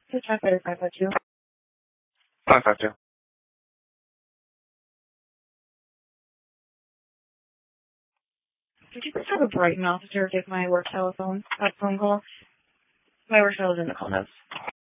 This is Firefighter 552. 552. Did you just have a Brighton officer take my work telephone phone call? My work cell is in the call notes.